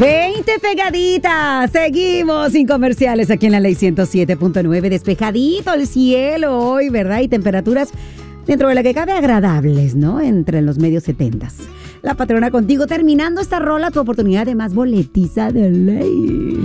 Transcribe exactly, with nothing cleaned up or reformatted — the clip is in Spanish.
veinte pegaditas. Seguimos sin comerciales aquí en la Ley ciento siete punto nueve. Despejadito el cielo hoy, ¿verdad? Y temperaturas dentro de la que cabe agradables, ¿no? Entre los medios setentas. La patrona contigo, terminando esta rola, tu oportunidad de más boletiza de Ley.